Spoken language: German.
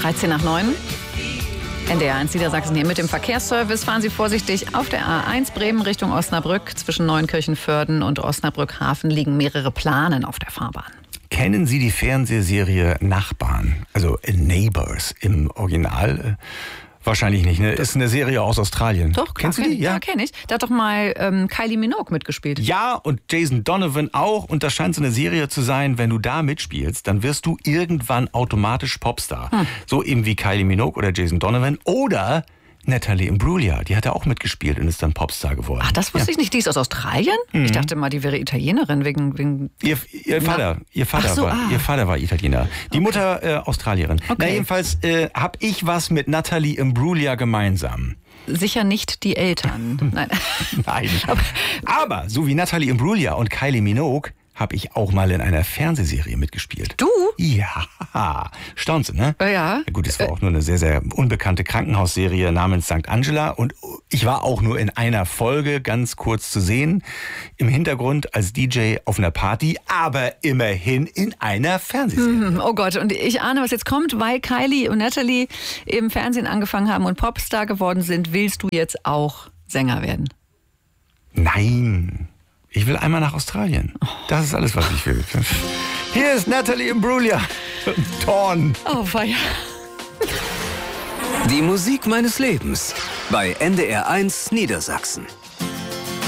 13 nach 9. NDR 1 Niedersachsen hier mit dem Verkehrsservice. Fahren Sie vorsichtig auf der A1 Bremen Richtung Osnabrück. Zwischen Neunkirchen-Vörden und Osnabrück-Hafen liegen mehrere Planen auf der Fahrbahn. Kennen Sie die Fernsehserie Nachbarn, also Neighbours im Original? Wahrscheinlich nicht, ne? Ist eine Serie aus Australien. Doch, klar, kennst du die? Ja, kenne ich. Da hat doch mal Kylie Minogue mitgespielt. Ja, und Jason Donovan auch. Und das scheint so eine Serie zu sein, wenn du da mitspielst, dann wirst du irgendwann automatisch Popstar. So eben wie Kylie Minogue oder Jason Donovan oder Natalie Imbruglia. Die hat ja auch mitgespielt und ist dann Popstar geworden. Ach, das wusste ich nicht. Die ist aus Australien? Ich dachte mal, die wäre Italienerin wegen Ihr Vater war Italiener. Die Mutter Australierin. Okay. Na, jedenfalls habe ich was mit Natalie Imbruglia gemeinsam. Sicher nicht die Eltern. Nein. Nein. Aber so wie Natalie Imbruglia und Kylie Minogue habe ich auch mal in einer Fernsehserie mitgespielt. Du? Ja. Staunst du, ne? Ja. Ja gut, es war auch nur eine sehr, sehr unbekannte Krankenhausserie namens St. Angela. Und ich war auch nur in einer Folge ganz kurz zu sehen. Im Hintergrund als DJ auf einer Party, aber immerhin in einer Fernsehserie. Oh Gott, und ich ahne, was jetzt kommt, weil Kylie und Natalie im Fernsehen angefangen haben und Popstar geworden sind. Willst du jetzt auch Sänger werden? Nein. Ich will einmal nach Australien. Das ist alles, was ich will. Hier ist Natalie Imbruglia. Torn. Oh, weia. Die Musik meines Lebens bei NDR 1 Niedersachsen.